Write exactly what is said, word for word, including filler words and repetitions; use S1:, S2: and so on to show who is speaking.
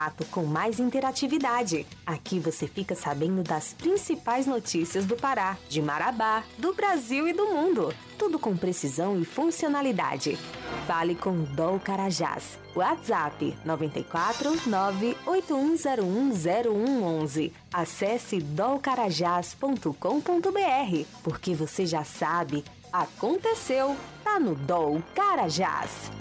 S1: com mais interatividade. Aqui você fica sabendo das principais notícias do Pará, de Marabá, do Brasil e do mundo. Tudo com precisão e funcionalidade. Fale com D O L Carajás. WhatsApp nove quatro nove oito um zero um zero um um um. Acesse dolcarajás ponto com ponto br, porque você já sabe, aconteceu, tá no D O L Carajás.